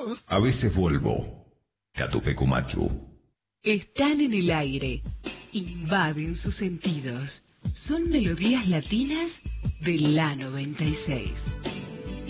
A veces vuelvo. Catupecumachu. Están en el aire, invaden sus sentidos. Son melodías latinas de la 96.